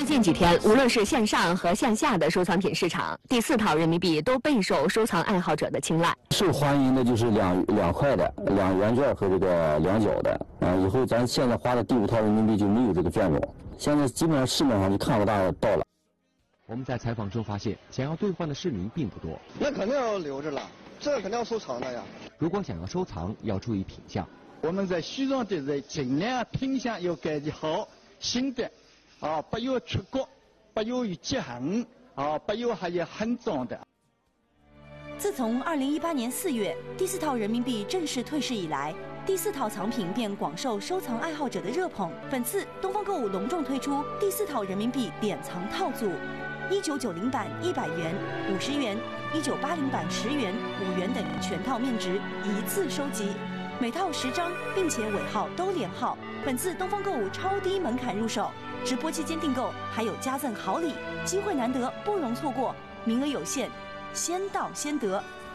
近几天，无论是线上和线下的收藏品市场，第4套人民币都备受收藏爱好者的青睐。 受欢迎的就是两块的、2元券和这个2角的。以后咱现在花的第5套人民币就没有这个券种，现在基本上市面上就看不到了。 我们在采访中发现，想要兑换的市民并不多。 那肯定要留着了，这肯定要收藏的呀。 如果想要收藏，要注意品相。 我们在选装的时候，尽量品相要改的好，新的，不要出国，不要有结痕，不要还有很脏的。 自从2018年4月第4套人民币正式退市以来，第4套藏品便广受收藏爱好者的热捧。本次东方购物隆重推出第4套人民币典藏套组，1990版100元、50元、1980版10元、5元等全套面值一次收集，每套10张，并且尾号都连号。本次东方购物超低门槛入手，直播期间订购还有加赠好礼，机会难得，不容错过，名额有限，先到先得。